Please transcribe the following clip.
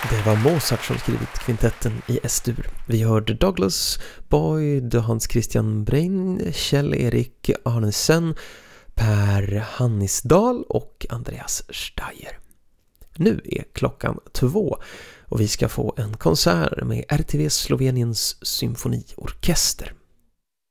Det var Mozart som skrivit kvintetten i S-dur. Vi hörde Douglas Boyd, Hans Christian Brein, Kjell-Erik Arnesen, Per Hannisdal och Andreas Steyer. Nu är klockan 2 och vi ska få en konsert med RTV Sloveniens symfoniorkester.